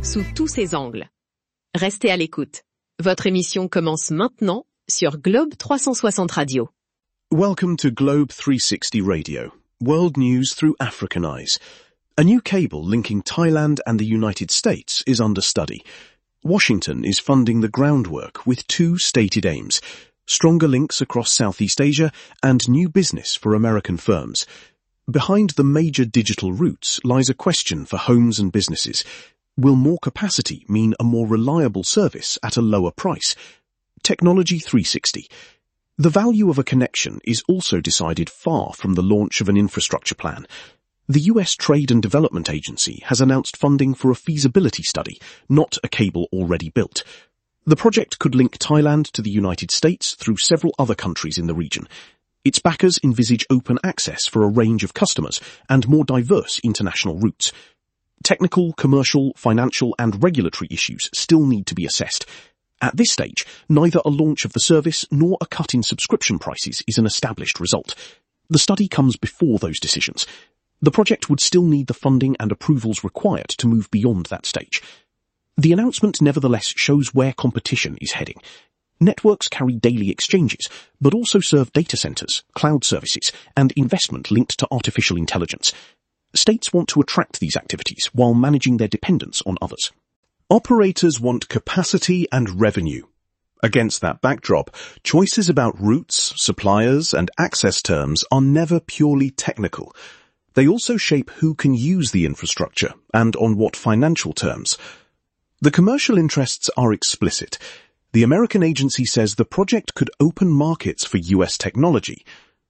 sous tous ses angles. Restez à l'écoute. Votre émission commence maintenant sur Globe 360 Radio. Welcome to Globe 360 Radio, world news through African eyes. A new cable linking Thailand and the United States is under study. Washington is funding the groundwork with two stated aims: stronger links across Southeast Asia and new business for American firms. Behind the major digital routes lies a question for homes and businesses. Will more capacity mean a more reliable service at a lower price? Technology 360. The value of a connection is also decided far from the launch of an infrastructure plan. The US Trade and Development Agency has announced funding for a feasibility study, not a cable already built. The project could link Thailand to the United States through several other countries in the region. Its backers envisage open access for a range of customers and more diverse international routes. Technical, commercial, financial and regulatory issues still need to be assessed. At this stage, neither a launch of the service nor a cut in subscription prices is an established result. The study comes before those decisions. The project would still need the funding and approvals required to move beyond that stage. The announcement nevertheless shows where competition is heading. Networks carry daily exchanges, but also serve data centers, cloud services, and investment linked to artificial intelligence. States want to attract these activities while managing their dependence on others. Operators want capacity and revenue. Against that backdrop, choices about routes, suppliers, and access terms are never purely technical. They also shape who can use the infrastructure and on what financial terms. The commercial interests are explicit. The American agency says the project could open markets for US technology.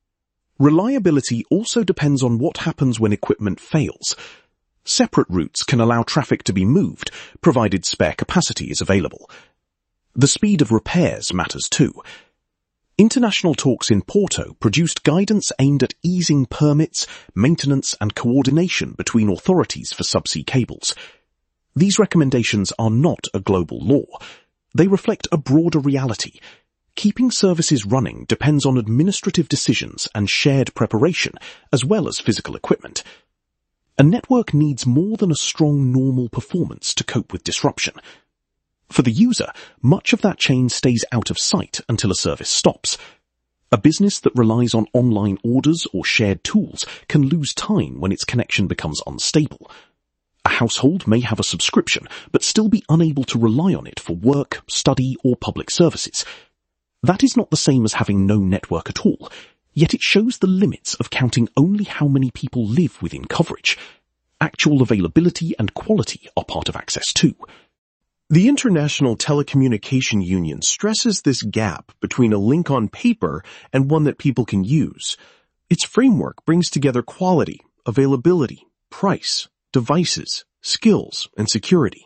Reliability also depends on what happens when equipment fails. Separate routes can allow traffic to be moved, provided spare capacity is available. The speed of repairs matters too. International talks in Porto produced guidance aimed at easing permits, maintenance and coordination between authorities for subsea cables. These recommendations are not a global law. They reflect a broader reality. Keeping services running depends on administrative decisions and shared preparation, as well as physical equipment. A network needs more than a strong normal performance to cope with disruption. For the user, much of that chain stays out of sight until a service stops. A business that relies on online orders or shared tools can lose time when its connection becomes unstable. A household may have a subscription, but still be unable to rely on it for work, study, or public services. That is not the same as having no network at all, yet it shows the limits of counting only how many people live within coverage. Actual availability and quality are part of access too. The International Telecommunication Union stresses this gap between a link on paper and one that people can use. Its framework brings together quality, availability, price, devices, skills, and security.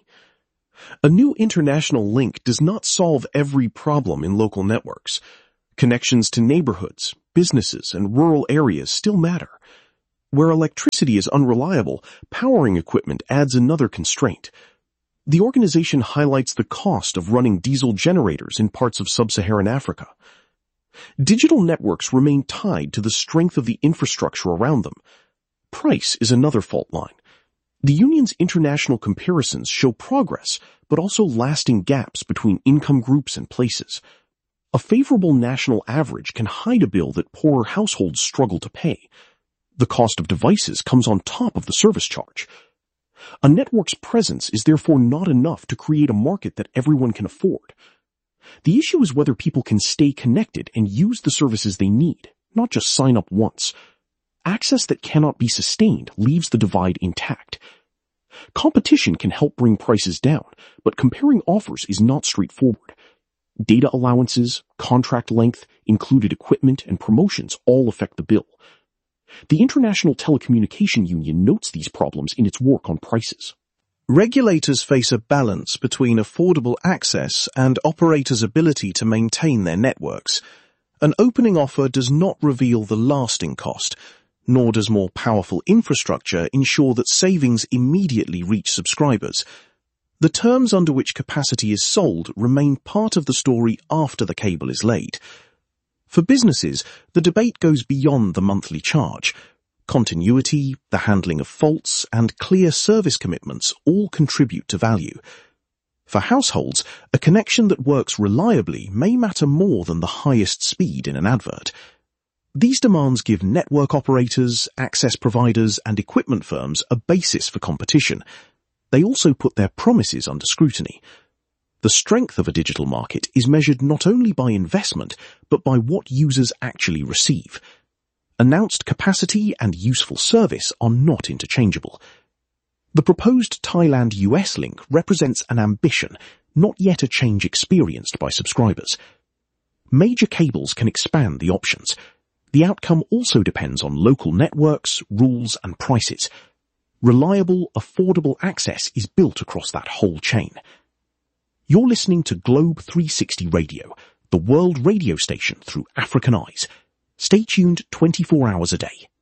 A new international link does not solve every problem in local networks. Connections to neighborhoods, businesses, and rural areas still matter. Where electricity is unreliable, powering equipment adds another constraint. The organization highlights the cost of running diesel generators in parts of sub-Saharan Africa. Digital networks remain tied to the strength of the infrastructure around them. Price is another fault line. The union's international comparisons show progress, but also lasting gaps between income groups and places. A favorable national average can hide a bill that poorer households struggle to pay. The cost of devices comes on top of the service charge. A network's presence is therefore not enough to create a market that everyone can afford. The issue is whether people can stay connected and use the services they need, not just sign up once. Access that cannot be sustained leaves the divide intact. Competition can help bring prices down, but comparing offers is not straightforward. Data allowances, contract length, included equipment, and promotions all affect the bill. The International Telecommunication Union notes these problems in its work on prices. Regulators face a balance between affordable access and operators' ability to maintain their networks. An opening offer does not reveal the lasting cost, nor does more powerful infrastructure ensure that savings immediately reach subscribers. The terms under which capacity is sold remain part of the story after the cable is laid. For businesses, the debate goes beyond the monthly charge. Continuity, the handling of faults, and clear service commitments all contribute to value. For households, a connection that works reliably may matter more than the highest speed in an advert. These demands give network operators, access providers, and equipment firms a basis for competition. They also put their promises under scrutiny. The strength of a digital market is measured not only by investment, but by what users actually receive. Announced capacity and useful service are not interchangeable. The proposed Thailand-US link represents an ambition, not yet a change experienced by subscribers. Major cables can expand the options. The outcome also depends on local networks, rules, and prices. Reliable, affordable access is built across that whole chain. You're listening to Globe 360 Radio, the world radio station through African eyes. Stay tuned 24 hours a day.